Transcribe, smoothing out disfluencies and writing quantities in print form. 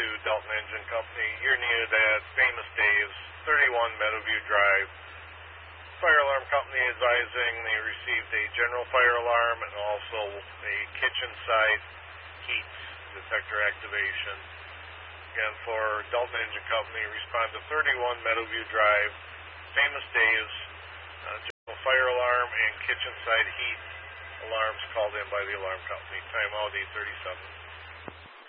to Dalton Engine Company. You're needed at Famous Dave's, 31 Meadowview Drive. Fire alarm company advising they received a general fire alarm and also a kitchen side heat detector activation. Again, for Dalton Engine Company, respond to 31 Meadowview Drive, Famous Dave's, general fire alarm and kitchen side heat alarms called in by the alarm company. Time out 8:37.